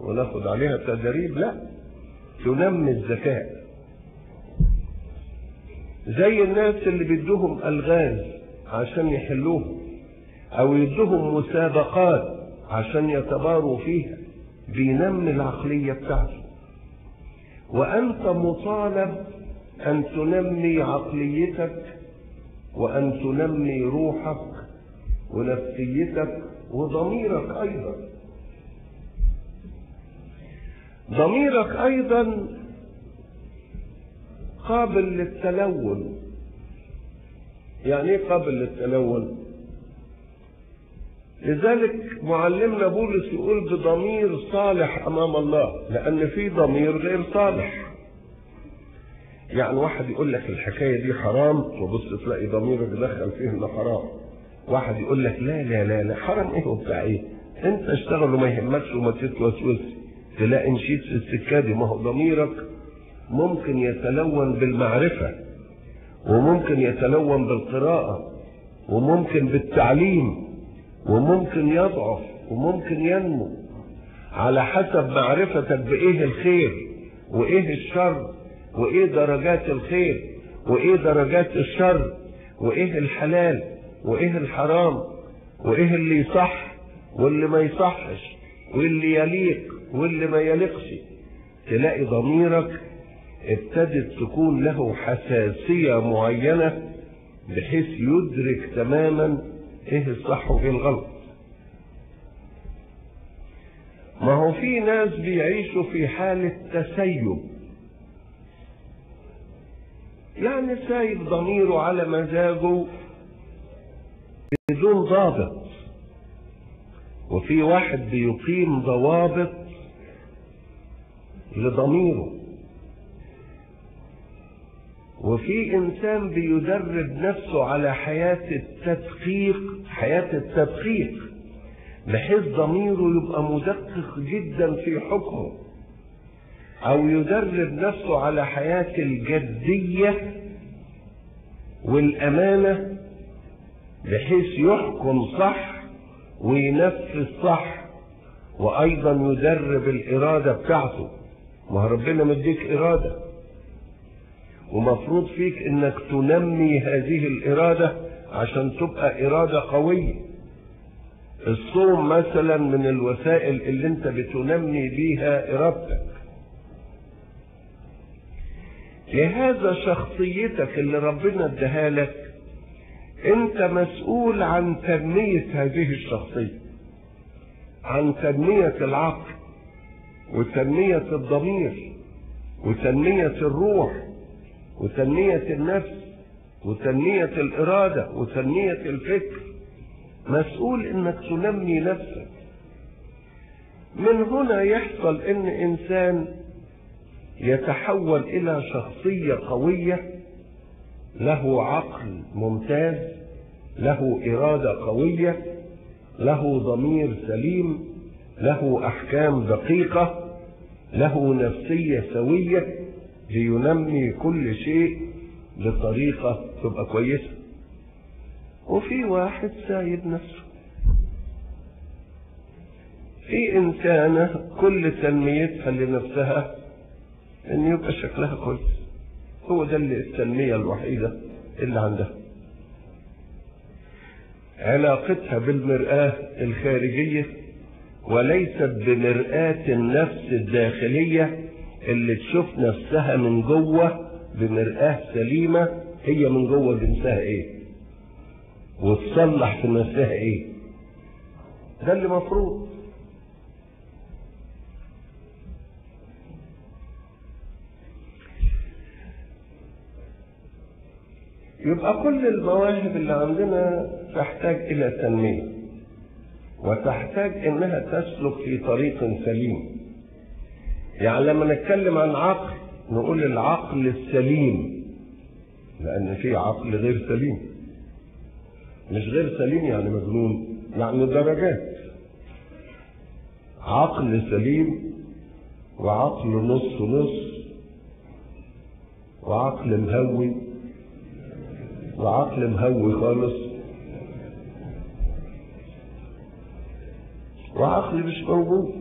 وناخد عليها تدريب، لا، تنمي الذكاء. زي الناس اللي بيدوهم ألغاز عشان يحلوها، او يدوهم مسابقات عشان يتباروا فيها، بينمي العقلية بتاعته. وانت مطالب ان تنمي عقليتك، وان تنمي روحك ونفسيتك وضميرك ايضا. ضميرك ايضا قابل للتلون. يعني ايه قابل للتلون؟ لذلك معلمنا بولس يقول بضمير صالح امام الله، لان في ضمير غير صالح. يعني واحد يقول لك الحكايه دي حرام، وبص تلاقي ضميرك دخل فيه انه حرام. واحد يقول لك لا لا لا لا، حرام ايه وبتاع ايه، انت اشتغل وما يهمكش وما تتوسوس، تلاقي مشيت في السكه دي. ما هو ضميرك ممكن يتلون بالمعرفه، وممكن يتلون بالقراءه، وممكن بالتعليم، وممكن يضعف، وممكن ينمو على حسب معرفتك بايه الخير وايه الشر، وايه درجات الخير وايه درجات الشر، وايه الحلال وايه الحرام، وايه اللي يصح واللي ما يصحش، واللي يليق واللي ما يليقش. تلاقي ضميرك ابتدت تكون له حساسية معينة بحيث يدرك تماما ايه الصح وايه الغلط. ما هو في ناس بيعيشوا في حالة تسيب، يعني سايب ضميره على مزاجه بدون ضابط. وفي واحد بيقيم ضوابط لضميره. وفي انسان بيدرب نفسه على حياة التدقيق بحيث ضميره يبقى مدقق جدا في حكمه، او يدرب نفسه على حياة الجدية والامانة بحيث يحكم صح وينفذ صح. وايضا يدرب الارادة بتاعته. ما ربنا مديك ارادة، ومفروض فيك انك تنمي هذه الارادة عشان تبقى ارادة قوية. الصوم مثلا من الوسائل اللي انت بتنمي بيها ارادتك. لهذا شخصيتك اللي ربنا اداها لك انت مسؤول عن تنمية هذه الشخصية، عن تنمية العقل وتنمية الضمير وتنمية الروح وتنمية النفس وتنمية الإرادة وتنمية الفكر. مسؤول انك تنمي نفسك. من هنا يحصل ان انسان يتحول الى شخصية قوية، له عقل ممتاز، له إرادة قوية، له ضمير سليم، له أحكام دقيقة، له نفسية سوية، لينمي كل شيء بطريقة تبقى كويسة. وفي واحد سايب نفسه. في إنسانة كل تنميتها لنفسها إن يبقى شكلها كويس. هو ده اللي التنمية الوحيدة اللي عندها. علاقتها بالمرآة الخارجية وليست بمرآة النفس الداخلية اللي تشوف نفسها من جوه بمرآة سليمة، هي من جوه جنسها ايه وتصلح في نفسها ايه. ده اللي مفروض. يبقى كل المواهب اللي عندنا تحتاج الى تنمية، وتحتاج انها تسلك في طريق سليم. يعني لما نتكلم عن عقل نقول العقل السليم، لان في عقل غير سليم. مش غير سليم يعني مجنون، يعني درجات. عقل سليم وعقل نص نص وعقل مهوي وعقل مهوي خالص وعقل مش موجود.